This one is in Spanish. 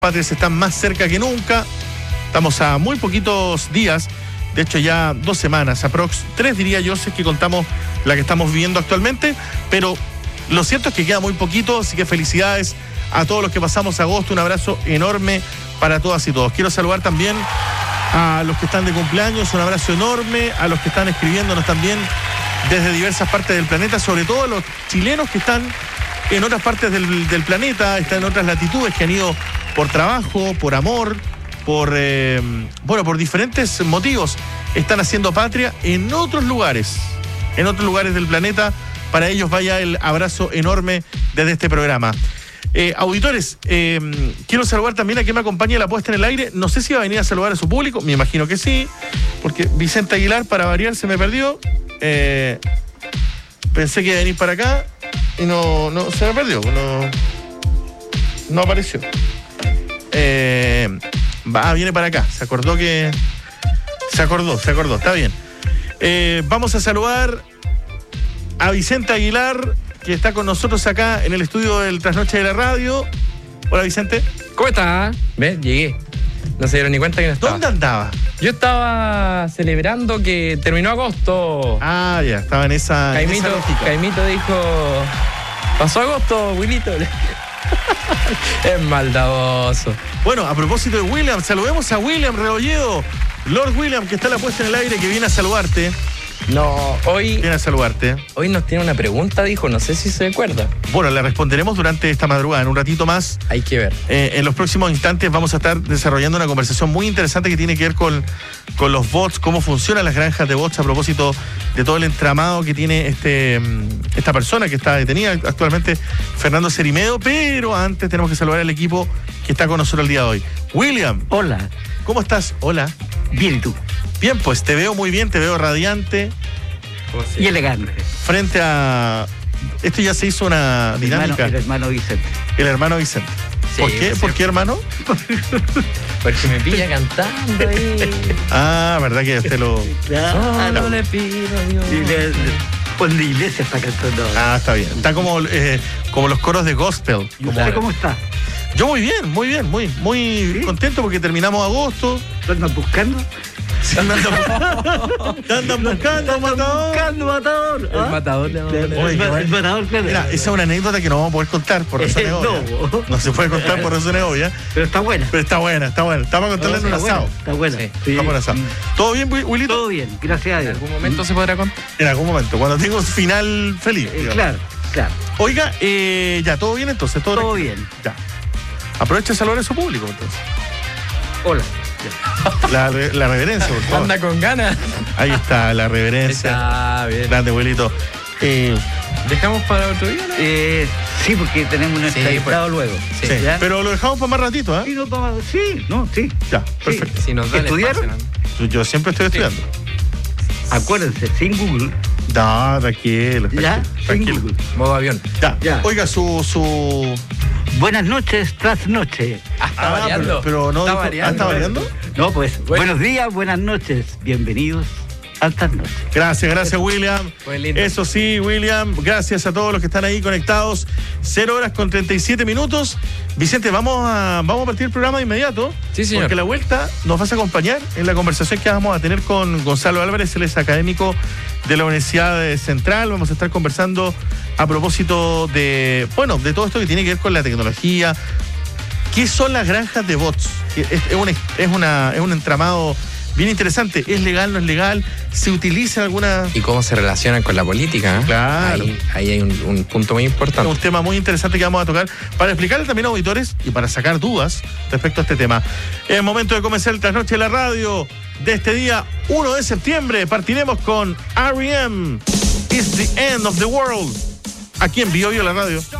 patrias están más cerca que nunca. Estamos a muy poquitos días, de hecho ya 2 semanas, aprox 3 diría yo, si es que contamos la que estamos viviendo actualmente, pero lo cierto es que queda muy poquito, así que felicidades a todos los que pasamos agosto, un abrazo enorme para todas y todos. Quiero saludar también a los que están de cumpleaños, un abrazo enorme, a los que están escribiéndonos también desde diversas partes del planeta, sobre todo a los chilenos que están en otras partes del planeta, están en otras latitudes, que han ido por trabajo, por amor, por diferentes motivos, están haciendo patria en otros lugares del planeta. Para ellos vaya el abrazo enorme desde este programa. Auditores, quiero saludar también a quien me acompaña en la puesta en el aire. No sé si va a venir a saludar a su público, me imagino que sí, porque Vicente Aguilar, para variar, se me perdió. Pensé que iba a venir para acá y no se me perdió, no apareció. Viene para acá, se acordó, está bien. Vamos a saludar a Vicente Aguilar, que está con nosotros acá en el estudio del Trasnoche de la Radio. Hola, Vicente. ¿Cómo estás? ¿Ves? Llegué. No se dieron ni cuenta que no estaba. ¿Dónde andaba? Yo estaba celebrando que terminó agosto. Ah, ya, estaba en esa lógica. Caimito dijo: pasó agosto, Wilito. Es maldadoso. Bueno, a propósito de William, saludemos a William Rebolledo, Lord William, que está en la puesta en el aire, que viene a saludarte. No, Viene a saludarte. Hoy nos tiene una pregunta, dijo, no sé si se acuerda. Bueno, le responderemos durante esta madrugada, en un ratito más. Hay que ver. En los próximos instantes vamos a estar desarrollando una conversación muy interesante que tiene que ver con los bots, cómo funcionan las granjas de bots, a propósito de todo el entramado que tiene esta persona que está detenida actualmente, Fernando Cerimedo. Pero antes tenemos que saludar al equipo que está con nosotros el día de hoy. William. Hola. ¿Cómo estás? Hola. Bien, ¿y tú? Bien, pues te veo muy bien, te veo radiante. Y elegante. Frente a... Esto ya se hizo una dinámica. El hermano Vicente. El hermano Vicente. Sí, ¿Por qué? pues, ¿Por qué, hermano? Porque me pilla cantando ahí. Ah, ¿verdad que usted lo...? Solo le pido a Dios. Juan de Iglesia está cantando ahora. Ah, está bien. Está como los coros de gospel. ¿Y usted cómo está? Yo muy bien, muy ¿Sí? contento porque terminamos agosto. ¿Lo andan buscando? Te andan buscando, matador. Buscando, matador. El matador le va a Oye, El matador, claro. Mira, esa es una anécdota que no vamos a poder contar por razones obvias. No se puede contar por razones obvias. Pero está buena. Pero está buena. Estamos a contarla en un asado. Está buena. Sí. Sí. Estamos en asado. ¿Todo bien, Wilito? Todo bien, gracias a En Dios. algún momento se podrá contar. En algún momento, cuando tengo un final feliz. digamos. Claro. Oiga, ya, ¿todo bien entonces? Todo bien. Ya. Aprovecha de saludar a su público entonces. Hola. La reverencia, por favor. Anda con ganas. Ahí está, la reverencia. Está bien. Grande, abuelito. ¿Dejamos para otro día, no? Sí, porque tenemos un entrevistado luego. Sí, ¿Ya? pero lo dejamos para más ratito, ¿eh? Sí. Ya, perfecto. Si nos da el ¿Estudiaron? espacio, ¿no? Yo siempre estoy estudiando. Acuérdense, sin Google. No, tranquilo. ¿Ya? Tranquilo. Sin Google. Modo avión. Ya. Oiga, su... Buenas noches, tras noche. Está variando. pero no Está dijo- variando. ¿está variando? No, pues, Bueno. buenos días, buenas noches. Bienvenidos a Tras Noche. Gracias, William. Fue lindo. Eso sí, William, gracias a todos los que están ahí conectados. 0:37. Vicente, vamos a partir el programa de inmediato. Sí, señor. Porque a la vuelta nos vas a acompañar en la conversación que vamos a tener con Gonzalo Álvarez, él es académico de la Universidad Central. Vamos a estar conversando a propósito de todo esto que tiene que ver con la tecnología. ¿Qué son las granjas de bots? Es un entramado bien interesante. ¿Es legal, no es legal? ¿Se utiliza alguna...? ¿Y cómo se relacionan con la política? ¿Eh? Claro. Ahí hay un punto muy Es importante. un tema muy interesante que vamos a tocar para explicarle también a auditores y para sacar dudas respecto a este tema. Es momento de comenzar el Trasnoche de la Radio de este día 1 de septiembre. Partiremos con R.E.M. It's the End of the World. Aquí en Bio la Radio.